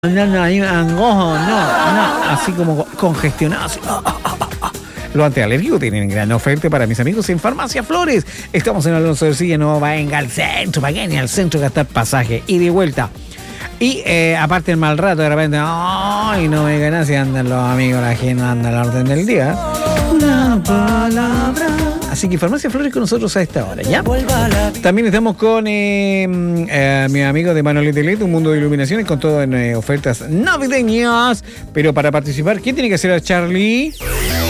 No, hay un angojo, así como congestionado. Así. Los antialérgicos tienen gran oferta para mis amigos en Farmacia Flores. Estamos en Alonso de Silla, no vayan al centro, vayan al centro a gastar pasaje y de vuelta. Y aparte el mal rato, de repente, ¡ay! No me ganas si andan los amigos, la gente anda a la orden del día. Una palabra. Así que Farmacia Flores con nosotros a esta hora, ¿ya? También estamos con mi amigo de Manuel Telet, un mundo de iluminaciones con todo en ofertas navideñas. Pero para participar, ¿quién tiene que hacer a Charlie?